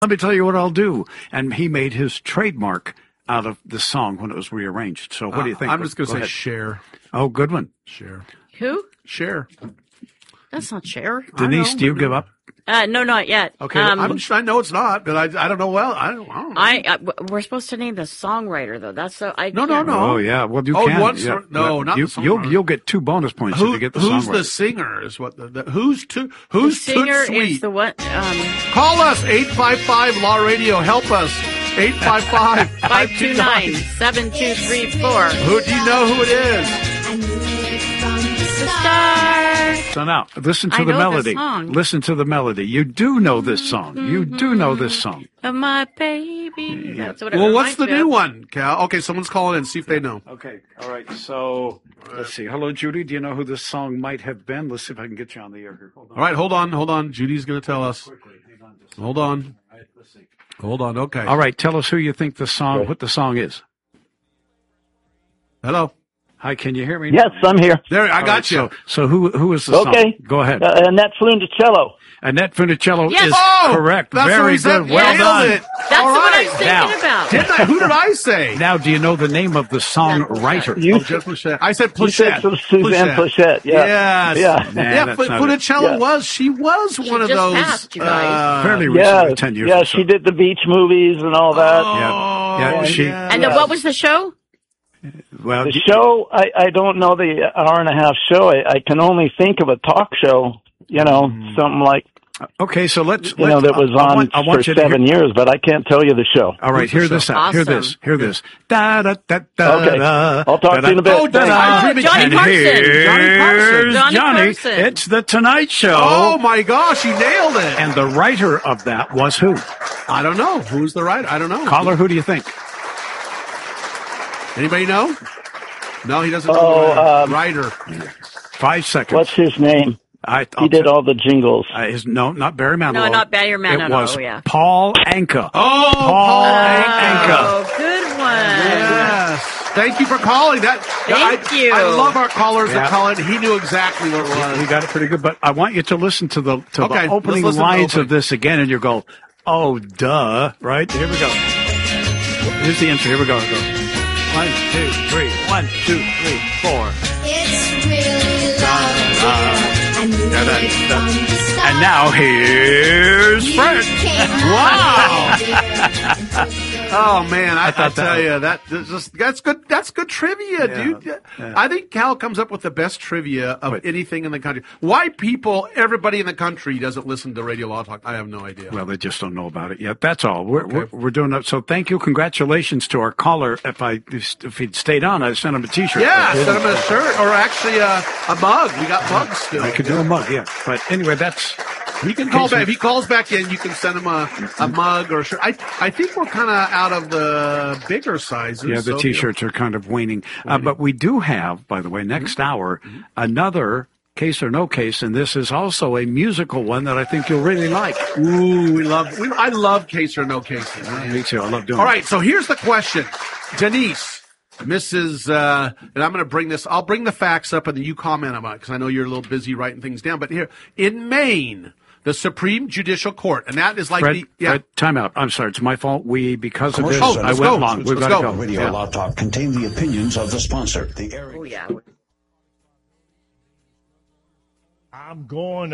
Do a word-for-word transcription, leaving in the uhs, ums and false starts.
let me tell you what I'll do. And he made his trademark out of the song when it was rearranged. So what uh, do you think? I'm just going to Go say ahead. Cher. Oh, good one. Cher. Who? Cher. That's not Cher. Denise, know, do you but- give up? Uh, no, not yet. Okay, Um, I'm, I know it's not, but I, I don't know. Well, I don't, I don't know. I uh, w- we're supposed to name the songwriter though. That's so I No, no, can't- no. Oh, yeah. Well, you Oh, can. once yeah. or- no, not you, the You'll, songwriter. you'll get two bonus points Who, if you get the who's songwriter. the singer? Is what the, the who's to The who's singer Toot Sweet? is the one. Um, Call us eight five five Law Radio. Help us eight five five five two nine seven two three four. Who do you know who it is? The star. So now, listen to I the know melody. this song. Listen to the melody. You do know this song. You do know this song. Of my baby. That's what it Well, what's reminds the me new of. one, Cal? Okay, someone's calling in. See if they know. Okay. All right. So let's see. Hello, Judy. Do you know who this song might have been? Let's see if I can get you on the air here. Hold on. All right, hold on, hold on. Judy's going to tell us. Quickly. Hang on just a Hold on. All right, let's see. Hold on. Okay. All right. Tell us who you think the song, what the song is. Hello. Hi. Can you hear me? Yes, I'm here. There, I All got right, you. So, so who who is the Okay. song? Go ahead. Uh, Annette Funicello. Annette Funicello Yes. is Oh, correct. that's what Very we said. good. Well Nailed done. it. That's All what I right. was thinking Now. about. Didn't I? Who did I say? Now, do you know the name of the song writer? You Oh, Jeff Plachette. I said You said Plachette. Suzanne Plachette. Yeah. Yes. Yeah. Nah, yeah, that's but not Funicello it. was, she was She one of just those. passed, you guys. uh, Fairly Yeah, recently, ten years. yeah, or so. she did the beach movies and all that. Oh, Yeah, she- yeah. And then what was the show? Well, The you- show, I, I don't know the hour and a half show. I, I can only think of a talk show, you know, Hmm. something like, okay, so let's. you know, let's- that was I- I on want- I want for you to hear- seven years, but I can't tell you the show. All right, hear this out. Hear Awesome. this. Hear this. Da da da da. Okay. da, I'll talk to you in a bit. da, da, Thanks. da. Oh, Johnny And Carson. here's Johnny Carson. Johnny Johnny. Carson. It's the Tonight Show. Oh my gosh, you nailed it. And the writer of that was who? I don't know. Who's the writer? I don't know. Caller, who do you think? Anybody know? No, he doesn't know. Oh, the um, writer. Five seconds. What's his name? I, I'll He did tell- all the jingles. Uh, his, no, not Barry Manilow. No, not Barry Manilow, It was yeah. Paul Anka. Oh, Paul Anka. Oh, good one. Yes. Thank you for calling. That. Thank I, you. I love our callers Yeah. that call in. He knew exactly what it was. He got it pretty good, but I want you to listen to the to Okay, the opening let's listen to the lines opening. of this again, and you go, "Oh, duh!" Right? Here we go. Here's the intro. Here we go. Go. One, two, three. One, two, three, four. It's really love. I knew Da, da, it da. from the start. And now here's Fred. Wow. Oh man, I, I, thought tell that- you that that's just that's good. That's good trivia, Yeah, dude. yeah. I think Cal comes up with the best trivia of Wait. anything in the country. Why people, everybody in the country doesn't listen to Radio Law Talk? I have no idea. Well, they just don't know about it yet. That's all. We're Okay. we're, we're doing that. So thank you, congratulations to our caller. If I if he'd stayed on, I'd send him a T-shirt. yeah, But- send him a shirt or actually a, a mug. We got mugs still. I could do a mug, yeah. But anyway, that's He can call back. If he calls back in, you can send him a, a mug or a shirt. I I think we're kind of out of the bigger sizes. yeah. The so- T-shirts are kind of waning, uh, but we do have, by the way, next hour another Case or No Case, and this is also a musical one that I think you'll really like. Ooh, we love. We, I love case or no cases. Me too. I love doing. All it. right, so here's the question, Denise, Missus Uh, and I'm going to bring this. I'll bring the facts up, and then you comment on it because I know you're a little busy writing things down. But here in Maine, the Supreme Judicial Court, and that is like Fred, the yeah. Fred, time out. I'm sorry. It's my fault. We, because of this, Oh, I let's went go. long. Let's We've got go. to go. Radio Yeah. Law Talk contain the opinions of the sponsor. The area. Oh, yeah. I'm going